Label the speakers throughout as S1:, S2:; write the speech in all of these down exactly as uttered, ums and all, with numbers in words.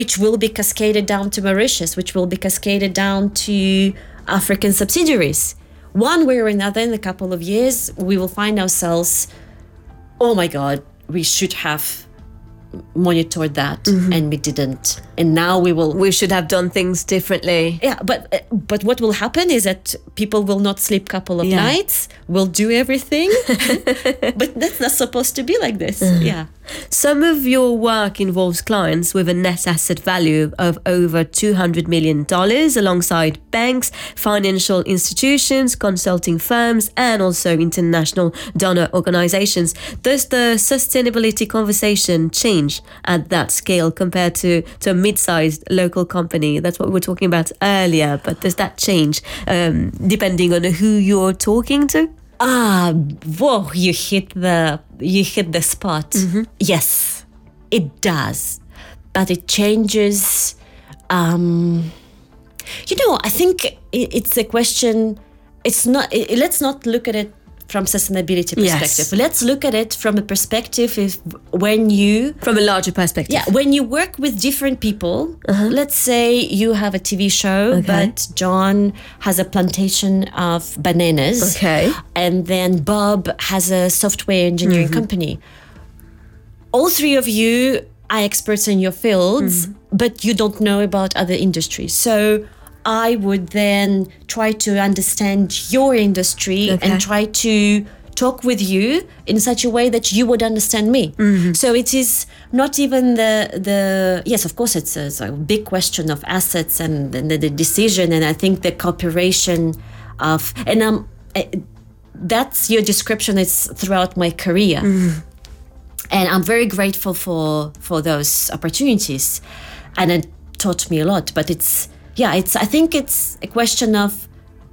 S1: which will be cascaded down to Mauritius, which will be cascaded down to African subsidiaries. One way or another, in a couple of years, we will find ourselves, oh my God, we should have monitored that, mm-hmm. and we didn't. And now we will...
S2: We should have done things differently.
S1: Yeah, but but what will happen is that people will not sleep a couple of yeah. nights, will do everything, but that's not supposed to be like this. Mm-hmm. Yeah.
S2: Some of your work involves clients with a net asset value of over two hundred million dollars alongside banks, financial institutions, consulting firms, and also international donor organizations. Does the sustainability conversation change at that scale compared to, to a mid-sized local company? That's what we were talking about earlier, but does that change um, depending on who you're talking to?
S1: Ah, whoa, you hit the you hit the spot. Mm-hmm. Yes, it does. But it changes. Um, you know, I think it's a question, it's not, it, let's not look at it from sustainability perspective.
S2: Yes.
S1: Let's look at it from a perspective if when you...
S2: From a larger perspective.
S1: Yeah, when you work with different people, uh-huh. let's say you have a T V show, okay. but John has a plantation of bananas.
S2: Okay.
S1: And then Bob has a software engineering mm-hmm. company. All three of you are experts in your fields, mm-hmm. but you don't know about other industries. So I would then try to understand your industry okay. and try to talk with you in such a way that you would understand me. Mm-hmm. So it is not even the, the yes, of course, it's a, it's a big question of assets and, and the, the decision. And I think the cooperation of, and um, that's your description is throughout my career. Mm-hmm. And I'm very grateful for, for those opportunities. And it taught me a lot, but it's, Yeah, it's. I think it's a question of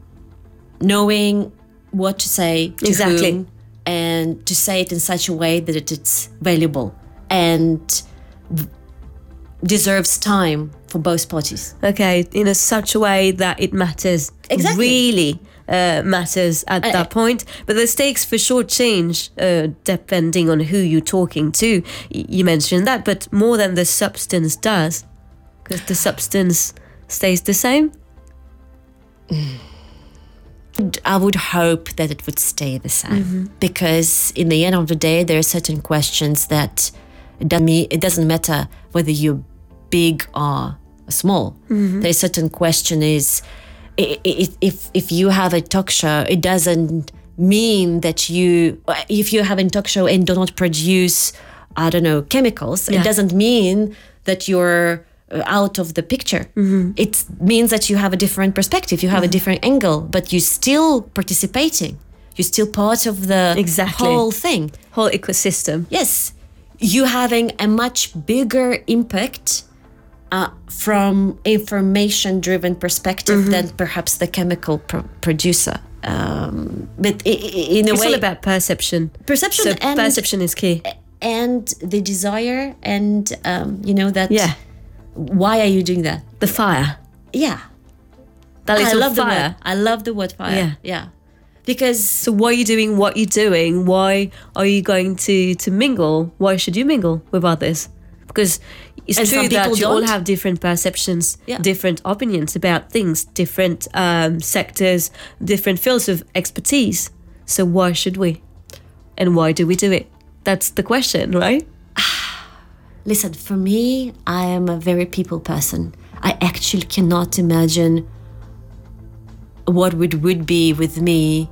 S1: knowing what to say to
S2: exactly.
S1: whom, and to say it in such a way that it, it's valuable and deserves time for both parties.
S2: Okay, in a such a way that it matters.
S1: Exactly.
S2: Really uh, matters at uh, that point. But the stakes for sure change uh, depending on who you're talking to. Y- you mentioned that, but more than the substance does, because the substance stays the same?
S1: I would hope that it would stay the same, mm-hmm. because in the end of the day, there are certain questions that it doesn't, mean, it doesn't matter whether you're big or small. Mm-hmm. There's a certain question is, if if you have a talk show, it doesn't mean that you, if you have a talk show and do not produce, I don't know, chemicals, yeah. it doesn't mean that you're out of the picture. Mm-hmm. It means that you have a different perspective, you have mm-hmm. a different angle, but you're still participating. You're still part of the
S2: exactly.
S1: whole thing.
S2: Whole ecosystem.
S1: Yes. You having a much bigger impact uh, from information-driven perspective mm-hmm. than perhaps the chemical pro- producer. Um, but in a
S2: it's
S1: way...
S2: It's all about perception.
S1: Perception
S2: so
S1: and...
S2: perception is key.
S1: And the desire and, um, you know, that...
S2: Yeah.
S1: Why are you doing that?
S2: The fire.
S1: Yeah.
S2: That little
S1: I love
S2: fire.
S1: The word. I love the word fire.
S2: Yeah.
S1: Yeah. Because...
S2: So why are you doing what you're doing? Why are you going to, to mingle? Why should you mingle with others? Because it's
S1: and
S2: true that you
S1: don't.
S2: all have different perceptions,
S1: yeah.
S2: different opinions about things, different um, sectors, different fields of expertise. So why should we? And why do we do it? That's the question, right?
S1: Listen, for me, I am a very people person. I actually cannot imagine what would, would be with me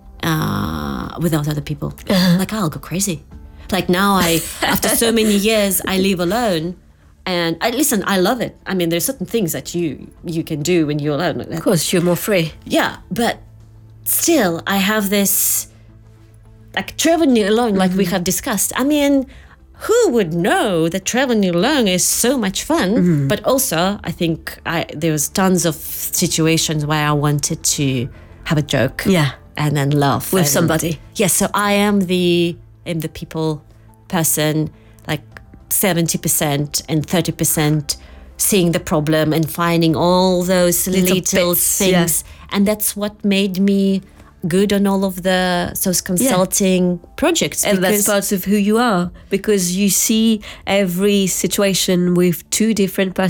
S1: uh, without other people. Uh-huh. Like, I'll go crazy. Like now, I after so many years, I live alone. And I, listen, I love it. I mean, there's certain things that you you can do when you're alone.
S2: Of course, you're more free.
S1: Yeah, but still, I have this, like traveling alone, like mm-hmm. we have discussed. I mean... Who would know that traveling alone is so much fun? Mm-hmm. But also, I think I, there was tons of situations where I wanted to have a joke,
S2: yeah,
S1: and then laugh
S2: with
S1: and,
S2: somebody.
S1: Yes, yeah, so I am the am the people person, like seventy percent and thirty percent seeing the problem and finding all those little, little bits, things, yeah. and that's what made me good on all of the those consulting yeah. projects,
S2: and that's part of who you are, because you see every situation with two different perspectives.